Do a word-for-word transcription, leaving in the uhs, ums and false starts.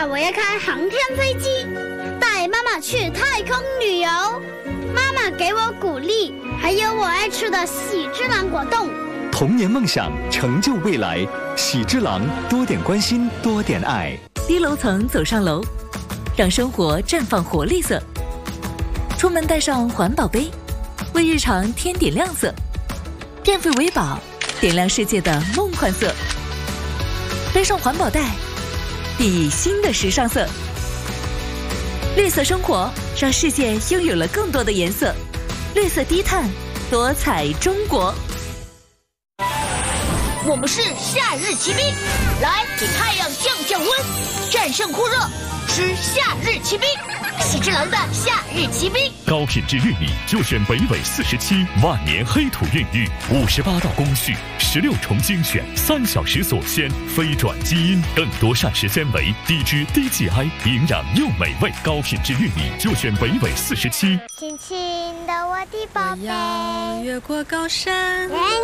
我要开航天飞机，带妈妈去太空旅游。妈妈给我鼓励，还有我爱吃的喜之郎果冻。 童年梦想，成就未来。喜之郎，多点关心，多点爱。 低楼层走上楼，让生活绽放活力色。出门带上环保杯，为日常添点亮色。电费为宝，点亮世界的梦幻色。背上环保袋，熠熠新的时尚色。绿色生活，让世界拥有了更多的颜色。绿色低碳，多彩中国。 我们是夏日骑兵，来给太阳降降温，战胜酷热，吃夏日骑兵。喜之郎的夏日骑兵， 高品质玉米就选北纬四十七万年黑土孕育，五十八道工序，十六重精选，三小时锁鲜，非转基因，更多膳食纤维，低脂低 G I， 营养又美味。高品质玉米就选北纬四十七。 亲亲的我的宝贝， 我要越过高山， 远